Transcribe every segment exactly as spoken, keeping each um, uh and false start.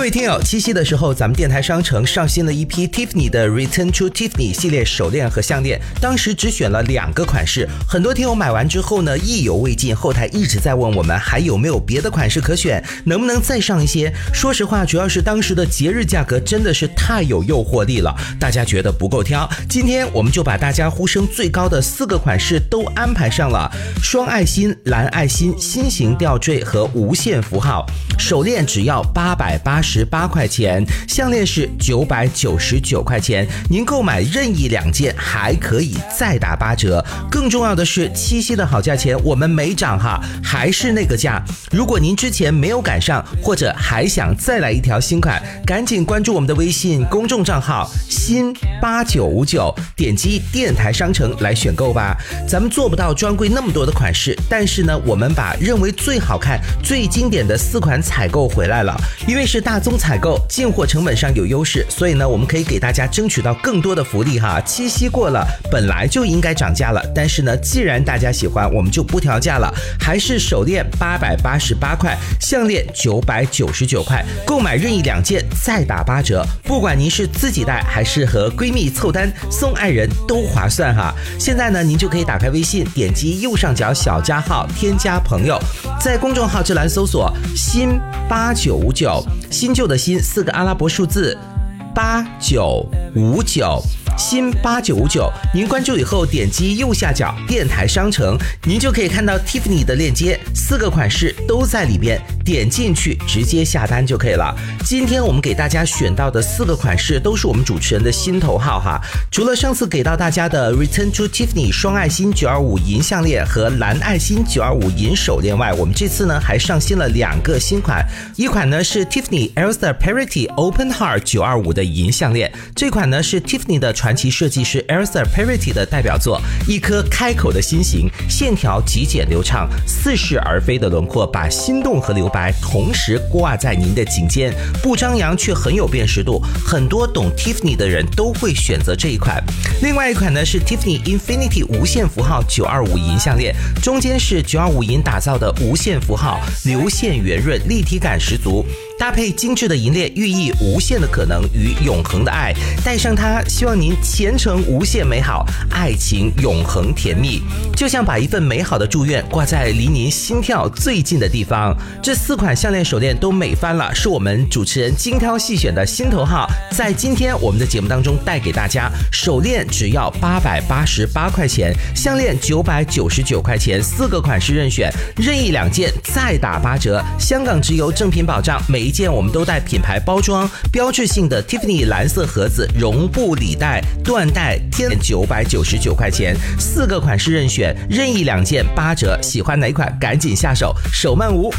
位听友，七夕的时候咱们电台商城上新了一批 Tiffany 的 Return to Tiffany 系列手链和项链，当时只选了两个款式，很多听友买完之后呢意犹未尽，后台一直在问我们还有没有别的款式可选，能不能再上一些。说实话，主要是当时的节日价格真的是太有诱惑力了，大家觉得不够挑，今天我们就把大家呼声最高的四个款式都安排上了，双爱心、蓝爱心、心形吊坠和无限符号。手链只要八百八十八块钱，项链是九百九十九块钱，您购买任意两件还可以再打八折。更重要的是，七夕的好价钱我们没涨哈，还是那个价。如果您之前没有赶上，或者还想再来一条新款，赶紧关注我们的微信公众账号新八九五九，点击电台商城来选购吧。咱们做不到专柜那么多的款式，但是呢，我们把认为最好看、最经典的四款采购回来了。因为是大宗采购，进货成本上有优势，所以呢，我们可以给大家争取到更多的福利哈。七夕过了，本来就应该涨价了，但是呢，既然大家喜欢，我们就不调价了，还是手链八百八十八块，项链九百九十九块，购买任意两件再打八折。不管您是自己戴还是和闺蜜凑单送爱人，都划算哈。现在呢，您就可以打开微信，点击右上角小加号，添加朋友，在公众号这栏搜索新八九五九，新旧的新四个阿拉伯数字八九五九。新八九五九，您关注以后点击右下角电台商城，您就可以看到 Tiffany 的链接，四个款式都在里边，点进去直接下单就可以了。今天我们给大家选到的四个款式都是我们主持人的心头号哈，除了上次给到大家的 Return to Tiffany 双爱心九二五银项链和蓝爱心九二五银手链外，我们这次呢还上新了两个新款，一款呢是 Tiffany Elsa Parity Open Heart 九二五的银项链，这款呢是 Tiffany 的传奇设计师 Elsa Parity 的代表作，一颗开口的心形，线条极简流畅，似是而非的轮廓把心动和留白同时挂在您的颈间，不张扬却很有辨识度，很多懂 Tiffany 的人都会选择这一款。另外一款呢是 Tiffany Infinity 无限符号九二五银项链，中间是九二五银打造的无限符号，流线圆润，立体感十足，搭配精致的银链，寓意无限的可能与永恒的爱。戴上它，希望您前程无限美好，爱情永恒甜蜜，就像把一份美好的祝愿挂在离您心跳最近的地方。这四款项链手链都美翻了，是我们主持人精挑细选的心头号，在今天我们的节目当中带给大家。手链只要八百八十八块钱，项链九百九十九块钱，四个款式任选，任意两件再打八折。香港直邮正品保障，每一件我们都带品牌包装，标志性的 Tiffany 蓝色盒子，绒布礼袋、缎带，天九百九十九块钱，四个款式任选，任意两件八折。喜欢哪一款赶紧下手，手慢无。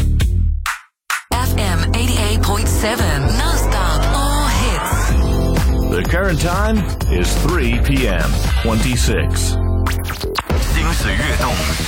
F M eighty-eight point seven Non-stop all hits. The current time is three p m twenty-six. 心随跃动。